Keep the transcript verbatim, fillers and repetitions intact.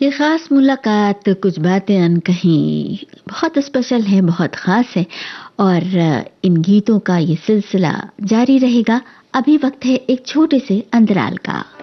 ये ख़ास मुलाकात कुछ बातें अनकहीं बहुत स्पेशल है, बहुत ख़ास है और इन गीतों का ये सिलसिला जारी रहेगा। अभी वक्त है एक छोटे से अंतराल का।